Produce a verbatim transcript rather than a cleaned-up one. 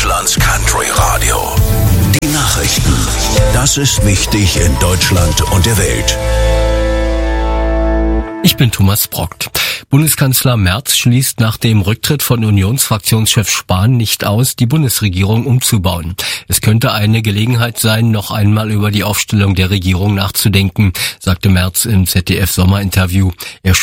Deutschlands Country Radio. Die Nachrichten. Das ist wichtig in Deutschland und der Welt. Ich bin Thomas Brockt. Bundeskanzler Merz schließt nach dem Rücktritt von Unionsfraktionschef Spahn nicht aus, die Bundesregierung umzubauen. Es könnte eine Gelegenheit sein, noch einmal über die Aufstellung der Regierung nachzudenken, sagte Merz im Z D F-Sommerinterview. Er